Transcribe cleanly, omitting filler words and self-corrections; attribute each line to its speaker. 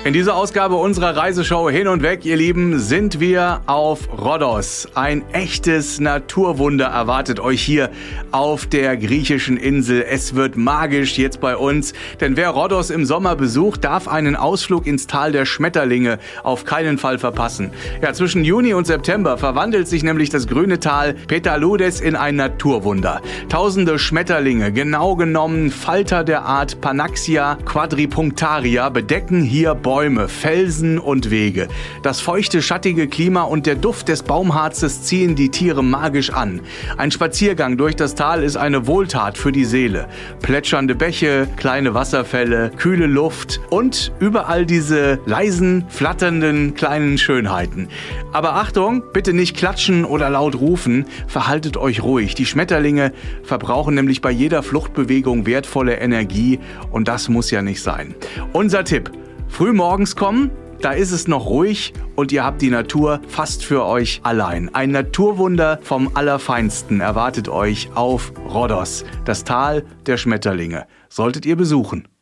Speaker 1: In dieser Ausgabe unserer Reiseshow Hin und Weg, ihr Lieben, sind wir auf Rhodos. Ein echtes Naturwunder erwartet euch hier auf der griechischen Insel. Es wird magisch jetzt bei uns, denn wer Rhodos im Sommer besucht, darf einen Ausflug ins Tal der Schmetterlinge auf keinen Fall verpassen. Ja, zwischen Juni und September verwandelt sich nämlich das grüne Tal Petaloudes in ein Naturwunder. Tausende Schmetterlinge, genau genommen Falter der Art Panaxia quadripunctaria, bedecken hier Bäume, Felsen und Wege. Das feuchte, schattige Klima und der Duft des Baumharzes ziehen die Tiere magisch an. Ein Spaziergang durch das Tal ist eine Wohltat für die Seele. Plätschernde Bäche, kleine Wasserfälle, kühle Luft und überall diese leisen, flatternden kleinen Schönheiten. Aber Achtung, bitte nicht klatschen oder laut rufen, verhaltet euch ruhig. Die Schmetterlinge verbrauchen nämlich bei jeder Fluchtbewegung wertvolle Energie und das muss ja nicht sein. Unser Tipp: früh morgens kommen, da ist es noch ruhig und ihr habt die Natur fast für euch allein. Ein Naturwunder vom Allerfeinsten erwartet euch auf Rhodos, das Tal der Schmetterlinge. Solltet ihr besuchen.